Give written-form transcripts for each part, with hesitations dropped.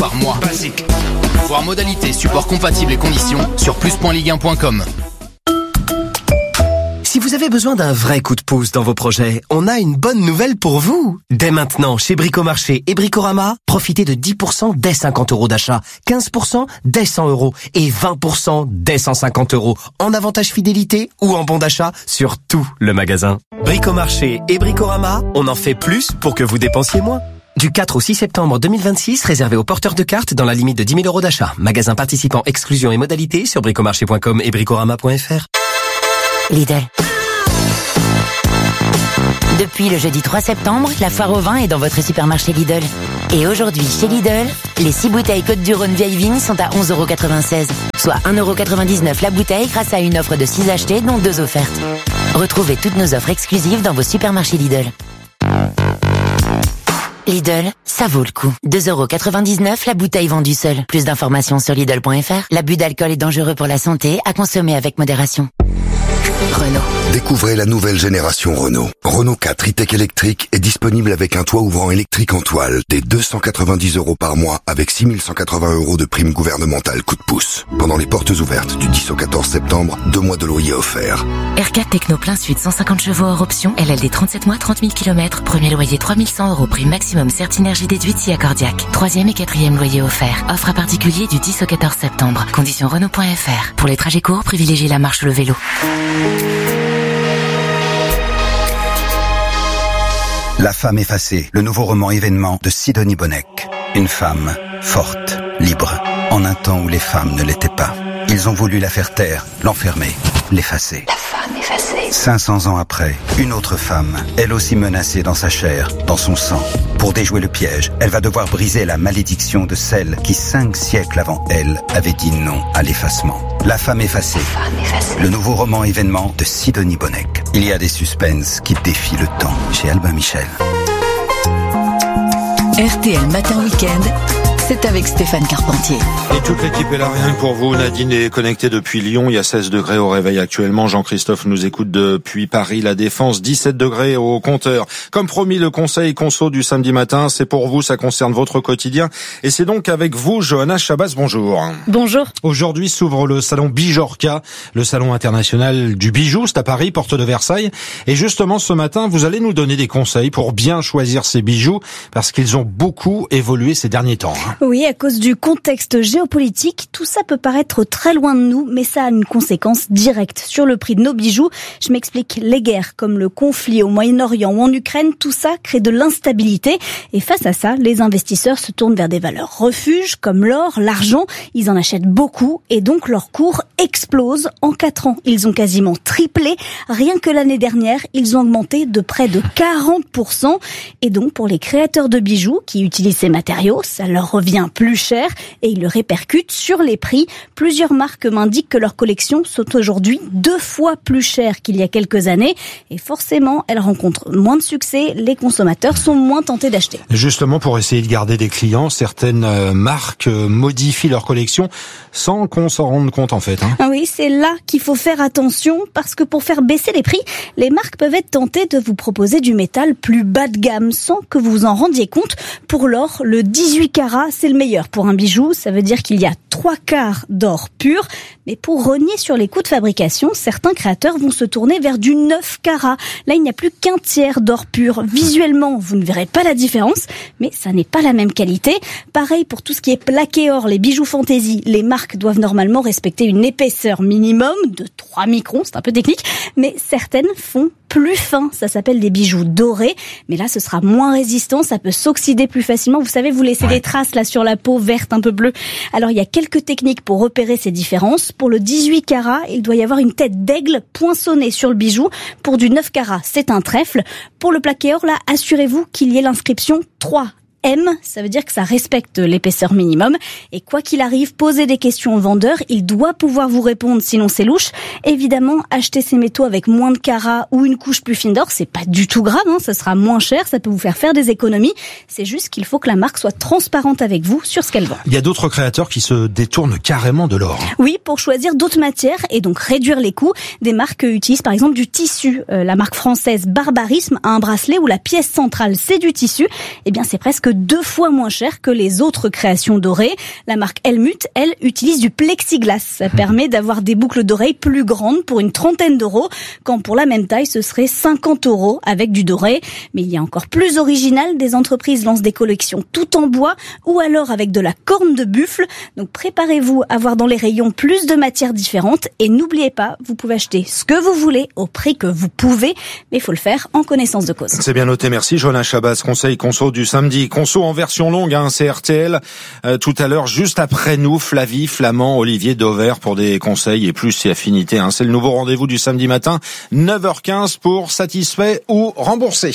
par mois. Basique. Voir modalités, support compatible et conditions sur plus.ligue1.com. Si vous avez besoin d'un vrai coup de pouce dans vos projets, on a une bonne nouvelle pour vous. Dès maintenant, chez Bricomarché et Bricorama, profitez de 10% dès 50 € d'achat, 15% dès 100 € et 20% dès 150 € en avantage fidélité ou en bon d'achat sur tout le magasin. Bricomarché et Bricorama, on en fait plus pour que vous dépensiez moins. Du 4 au 6 septembre 2026, réservé aux porteurs de cartes dans la limite de 10 000 € d'achat. Magasin participant, exclusion et modalités sur bricomarché.com et bricorama.fr. Lidl. Depuis le jeudi 3 septembre, la foire au vin est dans votre supermarché Lidl. Et aujourd'hui, chez Lidl, les 6 bouteilles Côte-du-Rhône vieille vigne sont à 11,96 €, soit 1,99 € la bouteille grâce à une offre de 6 achetés, dont 2 offertes. Retrouvez toutes nos offres exclusives dans vos supermarchés Lidl. Lidl, ça vaut le coup. 2,99 € la bouteille vendue seule. Plus d'informations sur Lidl.fr. L'abus d'alcool est dangereux pour la santé, à consommer avec modération. Renault. Découvrez la nouvelle génération Renault. Renault 4 e-tech électrique est disponible avec un toit ouvrant électrique en toile dès 290 € par mois avec 6 180 € de prime gouvernementale coup de pouce. Pendant les portes ouvertes du 10 au 14 septembre, 2 mois de loyer offerts. R4 Techno plein sud 150 chevaux hors option. LLD 37 mois 30 000 km. Premier loyer 3 100 €. Prime maximum Certinergie déduite si accordiaque. 3e et 4e loyer offert. Offre à particulier du 10 au 14 septembre. Conditions Renault.fr. Pour les trajets courts, privilégiez la marche ou le vélo. La femme effacée, le nouveau roman événement de Sidonie Bonnec. Une femme forte, libre, en un temps où les femmes ne l'étaient pas. Ils ont voulu la faire taire, l'enfermer, l'effacer. La femme effacée. 500 ans après, une autre femme, elle aussi menacée dans sa chair, dans son sang. Pour déjouer le piège, elle va devoir briser la malédiction de celle qui 5 siècles avant elle avait dit non à l'effacement. La femme effacée. Le nouveau roman événement de Sidonie Bonnec. Il y a des suspens qui défient le temps chez Albin Michel. RTL Matin Week-end, c'est avec Stéphane Carpentier. Et toute l'équipe est là, rien que pour vous. Nadine est connectée depuis Lyon. Il y a 16 degrés au réveil actuellement. Jean-Christophe nous écoute depuis Paris, La Défense. 17 degrés au compteur. Comme promis, le conseil conso du samedi matin, c'est pour vous, ça concerne votre quotidien. Et c'est donc avec vous, Johanna Chabas, bonjour. Bonjour. Aujourd'hui s'ouvre le salon Bijorka, le salon international du bijou. C'est à Paris, porte de Versailles. Et justement, ce matin, vous allez nous donner des conseils pour bien choisir ces bijoux, parce qu'ils ont beaucoup évolué ces derniers temps. Oui, à cause du contexte géopolitique, tout ça peut paraître très loin de nous, mais ça a une conséquence directe sur le prix de nos bijoux. Je m'explique, les guerres comme le conflit au Moyen-Orient ou en Ukraine, tout ça crée de l'instabilité. Et face à ça, les investisseurs se tournent vers des valeurs refuges comme l'or, l'argent. Ils en achètent beaucoup et donc leur cours explose. En 4 ans, ils ont quasiment triplé. Rien que l'année dernière, ils ont augmenté de près de 40%. Et donc pour les créateurs de bijoux qui utilisent ces matériaux, ça leur revient plus cher et ils le répercutent sur les prix. Plusieurs marques m'indiquent que leurs collections sont aujourd'hui 2 fois plus chères qu'il y a quelques années et forcément, elles rencontrent moins de succès. Les consommateurs sont moins tentés d'acheter. Justement, pour essayer de garder des clients, certaines marques modifient leur collection sans qu'on s'en rende compte en fait. Ah oui, c'est là qu'il faut faire attention parce que pour faire baisser les prix, les marques peuvent être tentées de vous proposer du métal plus bas de gamme sans que vous vous en rendiez compte. Pour l'or, le 18 carats, c'est le meilleur pour un bijou. Ça veut dire qu'il y a 3 quarts d'or pur. Mais pour rogner sur les coûts de fabrication, certains créateurs vont se tourner vers du 9 carats. Là, il n'y a plus qu'un tiers d'or pur. Visuellement, vous ne verrez pas la différence, mais ça n'est pas la même qualité. Pareil pour tout ce qui est plaqué or, les bijoux fantaisie. Les marques doivent normalement respecter une épaisseur minimum de 3 microns. C'est un peu technique, mais certaines font plus fin. Ça s'appelle des bijoux dorés. Mais là, ce sera moins résistant. Ça peut s'oxyder plus facilement. Vous savez, vous laissez des traces là sur la peau verte un peu bleue. Alors, il y a quelques techniques pour repérer ces différences. Pour le 18 carats, il doit y avoir une tête d'aigle poinçonnée sur le bijou. Pour du 9 carats, c'est un trèfle. Pour le plaqué or, là, assurez-vous qu'il y ait l'inscription 3. M, ça veut dire que ça respecte l'épaisseur minimum. Et quoi qu'il arrive, posez des questions au vendeur. Il doit pouvoir vous répondre, sinon c'est louche. Évidemment, acheter ces métaux avec moins de carats ou une couche plus fine d'or, c'est pas du tout grave, ça sera moins cher, ça peut vous faire des économies. C'est juste qu'il faut que la marque soit transparente avec vous sur ce qu'elle vend. Il y a d'autres créateurs qui se détournent carrément de l'or. Oui, pour choisir d'autres matières et donc réduire les coûts. Des marques utilisent par exemple du tissu. La marque française Barbarisme a un bracelet où la pièce centrale c'est du tissu. Eh bien, c'est presque de 2 fois moins cher que les autres créations dorées. La marque Helmut, elle, utilise du plexiglas. Ça permet d'avoir des boucles d'oreilles plus grandes pour une 30aine d'euros, quand pour la même taille, ce serait 50 € avec du doré. Mais il y a encore plus original, des entreprises lancent des collections tout en bois ou alors avec de la corne de buffle. Donc préparez-vous à voir dans les rayons plus de matières différentes et n'oubliez pas, vous pouvez acheter ce que vous voulez au prix que vous pouvez, mais il faut le faire en connaissance de cause. C'est bien noté, merci Jonas Chabas. Conseil conso du samedi. Conso en version longue, c'est RTL. Tout à l'heure, juste après nous, Flavie, Flamand, Olivier Dauvert pour des conseils et plus et affinités. C'est le nouveau rendez-vous du samedi matin, 9h15 pour satisfait ou remboursé.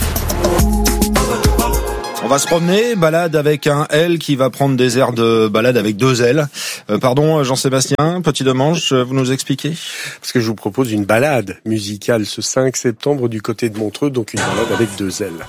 On va se promener, balade avec un L qui va prendre des airs de balade avec 2 L. Pardon Jean-Sébastien, petit Demange, vous nous expliquez ? Parce que je vous propose une balade musicale ce 5 septembre du côté de Montreux, donc une balade avec 2 L.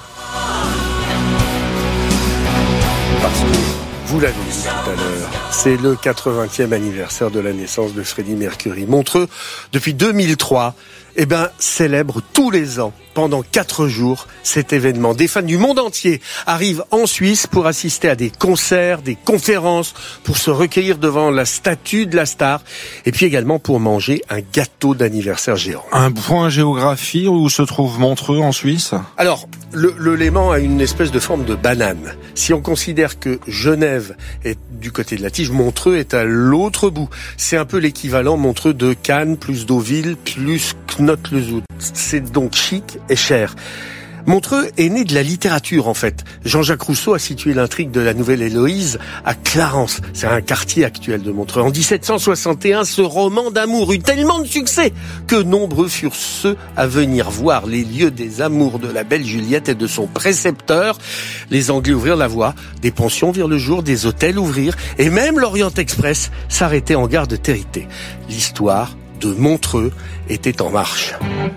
Parce que vous l'avez dit tout à l'heure, c'est le 80e anniversaire de la naissance de Freddie Mercury. Montreux, depuis 2003, célèbre tous les ans, pendant 4 jours, cet événement. Des fans du monde entier arrivent en Suisse pour assister à des concerts, des conférences, pour se recueillir devant la statue de la star, et puis également pour manger un gâteau d'anniversaire géant. Un point géographie où se trouve Montreux en Suisse ? Alors, le Léman a une espèce de forme de banane. Si on considère que Genève est du côté de la tige, Montreux est à l'autre bout. C'est un peu l'équivalent Montreux de Cannes, plus Deauville, plus Knott-le-Zout. C'est donc chic et cher. Montreux est né de la littérature, en fait. Jean-Jacques Rousseau a situé l'intrigue de la Nouvelle Héloïse à Clarence. C'est un quartier actuel de Montreux. En 1761, ce roman d'amour eut tellement de succès que nombreux furent ceux à venir voir les lieux des amours de la belle Juliette et de son précepteur. Les Anglais ouvrirent la voie, des pensions virent le jour, des hôtels ouvrirent, et même l'Orient Express s'arrêtait en gare de Territé. L'histoire de Montreux était en marche.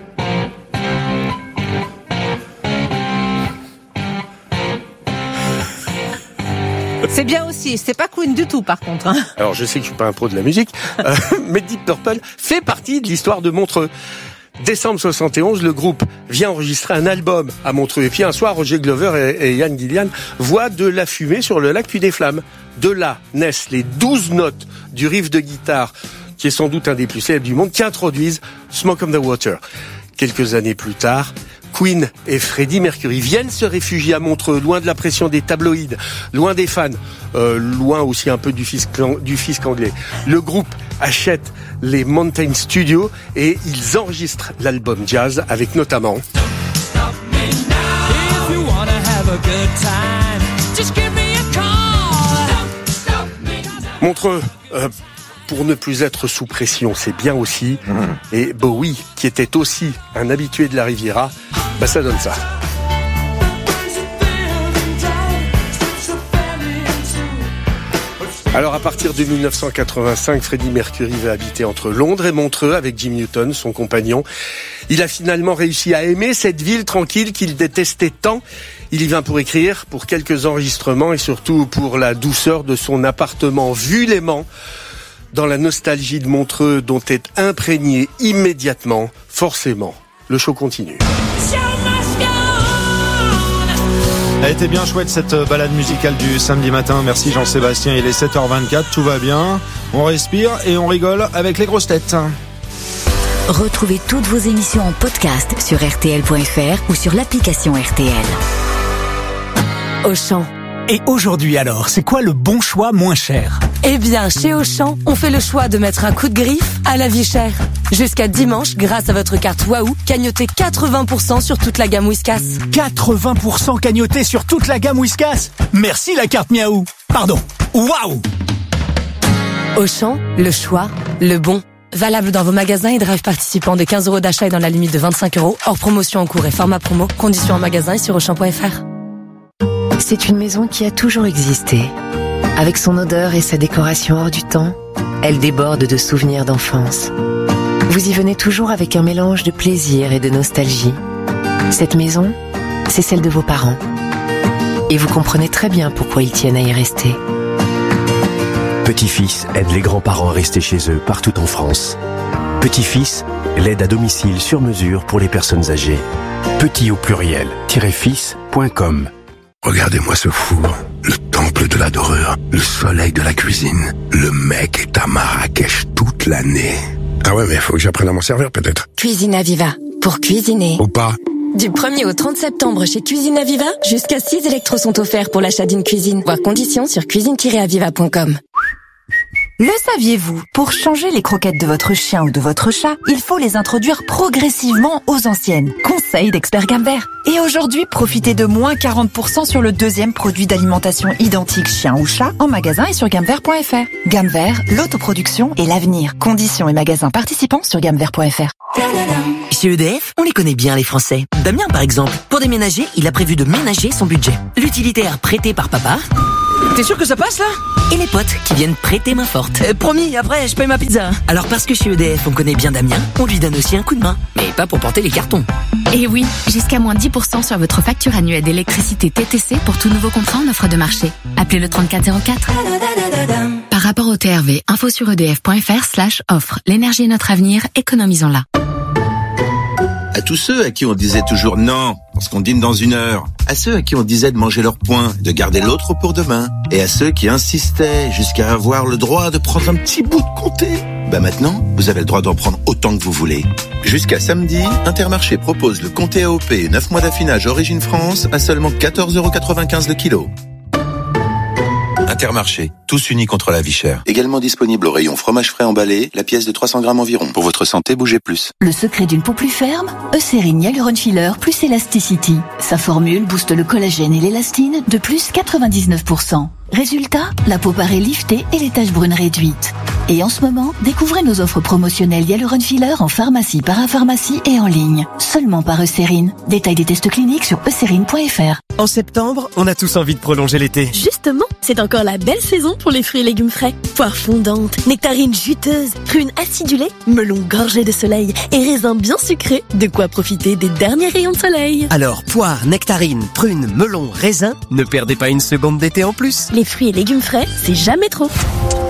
C'est bien aussi, c'est pas Queen du tout par contre. Alors je sais que je suis pas un pro de la musique, mais Deep Purple fait partie de l'histoire de Montreux. Décembre 71, le groupe vient enregistrer un album à Montreux. Et puis un soir, Roger Glover et Ian Gillan voient de la fumée sur le lac puis des flammes. De là naissent les 12 notes du riff de guitare, qui est sans doute un des plus célèbres du monde, qui introduisent Smoke on the Water. Quelques années plus tard, Queen et Freddie Mercury viennent se réfugier à Montreux, loin de la pression des tabloïds, loin des fans, loin aussi un peu du fisc anglais. Le groupe achète les Mountain Studios et ils enregistrent l'album jazz avec notamment Montreux. Pour ne plus être sous pression, c'est bien aussi. Et Bowie, qui était aussi un habitué de la Riviera, ça donne ça. Alors à partir de 1985, Freddie Mercury va habiter entre Londres et Montreux avec Jim Newton, son compagnon. Il a finalement réussi à aimer cette ville tranquille qu'il détestait tant. Il y vint pour écrire, pour quelques enregistrements et surtout pour la douceur de son appartement vu Léman, dans la nostalgie de Montreux dont est imprégné immédiatement, forcément, le show continue. Elle était bien chouette cette balade musicale du samedi matin. Merci Jean-Sébastien, il est 7h24, tout va bien. On respire et on rigole avec les grosses têtes. Retrouvez toutes vos émissions en podcast sur rtl.fr ou sur l'application RTL. Auchan. Et aujourd'hui alors, c'est quoi le bon choix moins cher ? Eh bien, chez Auchan, on fait le choix de mettre un coup de griffe à la vie chère. Jusqu'à dimanche, grâce à votre carte Waouh, cagnotez 80% sur toute la gamme Whiskas. 80% cagnoté sur toute la gamme Whiskas ? Merci la carte Miaou. Pardon, Waouh ! Auchan, le choix, le bon. Valable dans vos magasins et drive participants de 15 € d'achat et dans la limite de 25 €. Hors promotion en cours et format promo. Conditions en magasin et sur Auchan.fr. C'est une maison qui a toujours existé. Avec son odeur et sa décoration hors du temps, elle déborde de souvenirs d'enfance. Vous y venez toujours avec un mélange de plaisir et de nostalgie. Cette maison, c'est celle de vos parents. Et vous comprenez très bien pourquoi ils tiennent à y rester. Petit-Fils aide les grands-parents à rester chez eux partout en France. Petit-Fils, l'aide à domicile sur mesure pour les personnes âgées. Petit au pluriel, -fils.com Regardez-moi ce four, le temple de la dorure, le soleil de la cuisine. Le mec est à Marrakech toute l'année. Ah ouais, mais faut que j'apprenne à m'en servir peut-être. Cuisine Aviva, pour cuisiner. Ou pas. Du 1er au 30 septembre chez Cuisine Aviva, jusqu'à 6 électros sont offerts pour l'achat d'une cuisine. Voir conditions sur cuisine-aviva.com. Le saviez-vous? Pour changer les croquettes de votre chien ou de votre chat, il faut les introduire progressivement aux anciennes. Conseil d'expert Gamme Vert. Et aujourd'hui, profitez de moins 40% sur le deuxième produit d'alimentation identique chien ou chat en magasin et sur gammevert.fr. Gamme Vert, l'autoproduction et l'avenir. Conditions et magasins participants sur gammevert.fr. Chez EDF, on les connaît bien les Français. Damien par exemple, pour déménager, il a prévu de ménager son budget. L'utilitaire prêté par papa. T'es sûr que ça passe là? Et les potes qui viennent prêter main forte. Promis, après je paye ma pizza. Alors parce que chez EDF on connaît bien Damien, on lui donne aussi un coup de main. Mais pas pour porter les cartons. Et oui, jusqu'à moins 10% sur votre facture annuelle d'électricité TTC pour tout nouveau contrat en offre de marché. Appelez le 3404. Par rapport au TRV, info sur edf.fr/offre. L'énergie est notre avenir, économisons-la. À tous ceux à qui on disait toujours non, parce qu'on dîne dans 1 heure. À ceux à qui on disait de manger leur pain, de garder l'autre pour demain. Et à ceux qui insistaient jusqu'à avoir le droit de prendre un petit bout de comté. Maintenant, vous avez le droit d'en prendre autant que vous voulez. Jusqu'à samedi, Intermarché propose le comté AOP 9 mois d'affinage Origine France à seulement 14,95€ le kilo. Intermarché, tous unis contre la vie chère. Également disponible au rayon fromage frais emballé, la pièce de 300 grammes environ. Pour votre santé, bougez plus. Le secret d'une peau plus ferme, Eucérine Hyaluron Filler plus Elasticity. Sa formule booste le collagène et l'élastine de plus 99%. Résultat, la peau paraît liftée et les taches brunes réduites. Et en ce moment, découvrez nos offres promotionnelles Hyaluron Filler en pharmacie, parapharmacie et en ligne. Seulement par Eucérine. Détail des tests cliniques sur eucérine.fr. En septembre, on a tous envie de prolonger l'été. Justement, c'est encore la belle saison pour les fruits et légumes frais. Poires fondantes, nectarines juteuses, prunes acidulées, melons gorgés de soleil et raisins bien sucrés. De quoi profiter des derniers rayons de soleil. Alors, poires, nectarines, prunes, melons, raisins, ne perdez pas une seconde d'été en plus. Les fruits et légumes frais, c'est jamais trop.